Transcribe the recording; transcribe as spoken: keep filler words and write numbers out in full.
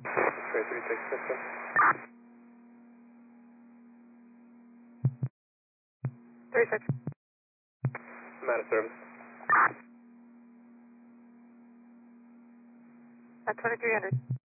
three three six system. three six. I'm out of service. At twenty-three hundred.